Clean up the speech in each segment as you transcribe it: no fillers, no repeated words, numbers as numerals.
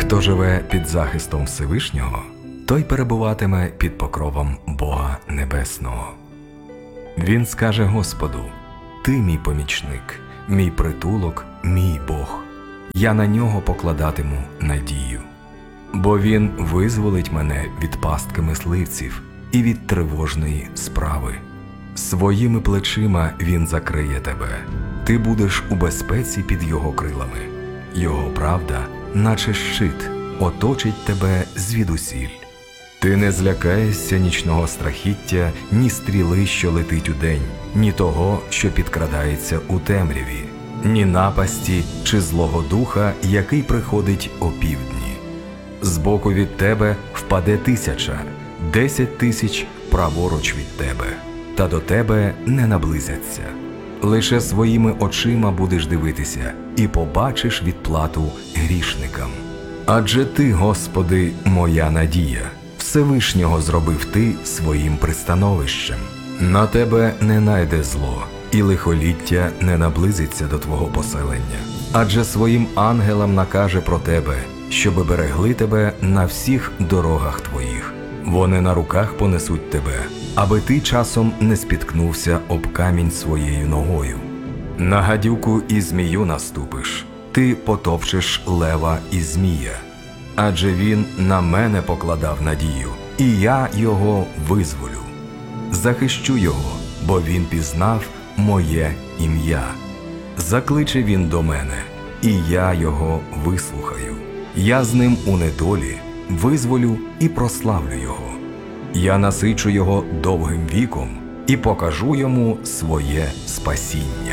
Хто живе під захистом Всевишнього, той перебуватиме під покровом Бога Небесного. Він скаже Господу: «Ти мій помічник, мій притулок, мій Бог. Я на нього покладатиму надію. Бо він визволить мене від пастки мисливців і від тривожної справи. Своїми плечима він закриє тебе. Ти будеш у безпеці під його крилами. Його правда, наче щит, оточить тебе звідусіль. Ти не злякаєшся нічного страхіття, ні стріли, що летить удень, ні того, що підкрадається у темряві, ні напасті чи злого духа, який приходить опівдні. Збоку від тебе впаде 1000, 10 000 праворуч від тебе, та до тебе не наблизяться. Лише своїми очима будеш дивитися і побачиш відплату грішникам. Адже ти, Господи, моя надія, Всевишнього зробив ти своїм пристановищем. На тебе не найде зло, і лихоліття не наблизиться до твого поселення. Адже своїм ангелам накаже про тебе, щоби берегли тебе на всіх дорогах твоїх. Вони на руках понесуть тебе, аби ти часом не спіткнувся об камінь своєю ногою. На гадюку і змію наступиш, ти потопчеш лева і змія. Адже він на мене покладав надію, і я його визволю. Захищу його, бо він пізнав моє ім'я. Закличе він до мене, і я його вислухаю. Я з ним у недолі визволю і прославлю його. Я насичу його довгим віком і покажу йому своє спасіння.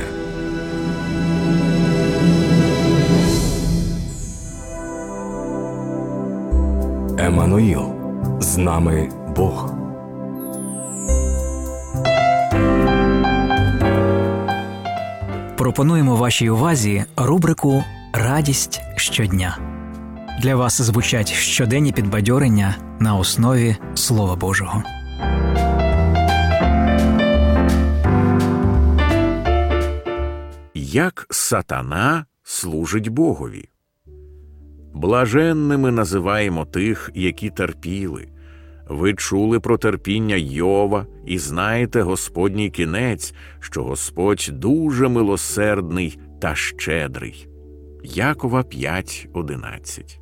Еммануїл, з нами Бог. Пропонуємо вашій увазі рубрику «Радість щодня». Для вас звучать щоденні підбадьорення на основі Слова Божого. Як сатана служить Богові? Блаженними називаємо тих, які терпіли. Ви чули про терпіння Йова і знаєте Господній кінець, що Господь дуже милосердний та щедрий. Якова 5:11.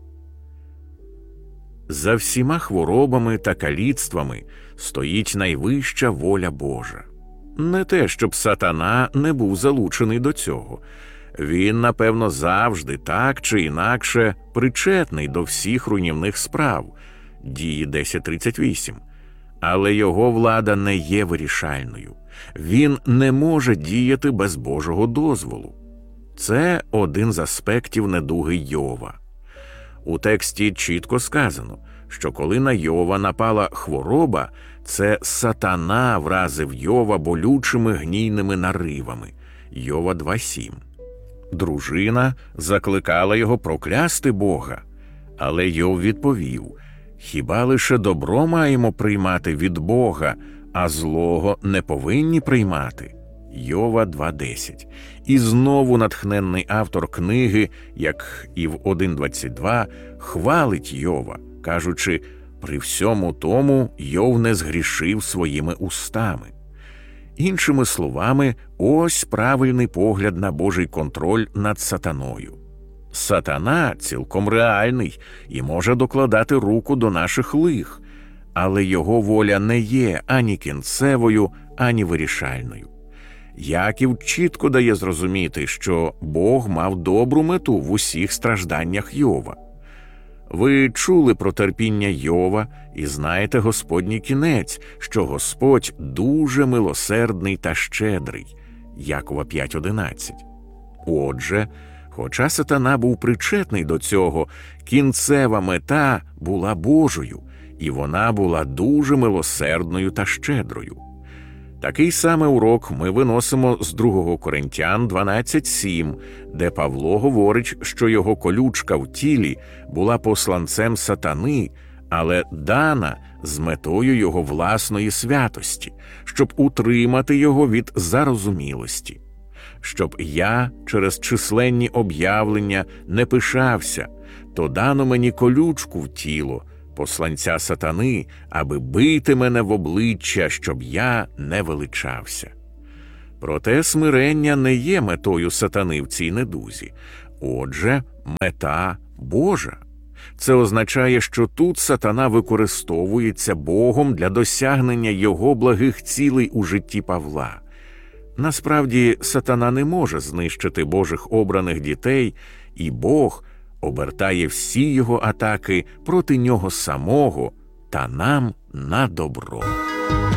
За всіма хворобами та каліцтвами стоїть найвища воля Божа. Не те, щоб сатана не був залучений до цього. Він, напевно, завжди так чи інакше причетний до всіх руйнівних справ. Дії 10:38. Але його влада не є вирішальною. Він не може діяти без Божого дозволу. Це один з аспектів недуги Йова. У тексті чітко сказано, що коли на Йова напала хвороба, це сатана вразив Йова болючими гнійними наривами. Йова 2:7. Дружина закликала його проклясти Бога, але Йов відповів: «Хіба лише добро маємо приймати від Бога, а злого не повинні приймати?» Йова 2:10. І знову натхненний автор книги, як і в 1:22, хвалить Йова, кажучи: «При всьому тому Йов не згрішив своїми устами». Іншими словами, ось правильний погляд на Божий контроль над сатаною. Сатана цілком реальний і може докладати руку до наших лих, але його воля не є ані кінцевою, ані вирішальною. Яків чітко дає зрозуміти, що Бог мав добру мету в усіх стражданнях Йова. Ви чули про терпіння Йова і знаєте Господній кінець, що Господь дуже милосердний та щедрий. Якова 5:11. Отже, хоча сатана був причетний до цього, кінцева мета була Божою, і вона була дуже милосердною та щедрою. Такий самий урок ми виносимо з 2 Коринтян 12:7, де Павло говорить, що його колючка в тілі була посланцем сатани, але дана з метою його власної святості, щоб утримати його від зарозумілості. Щоб я через численні об'явлення не пишався, то дано мені колючку в тіло, посланця сатани, аби бити мене в обличчя, щоб я не величався. Проте смирення не є метою сатани в цій недузі. Отже, мета Божа. Це означає, що тут сатана використовується Богом для досягнення його благих цілей у житті Павла. Насправді, сатана не може знищити Божих обраних дітей, і Бог обертає всі його атаки проти нього самого та нам на добро.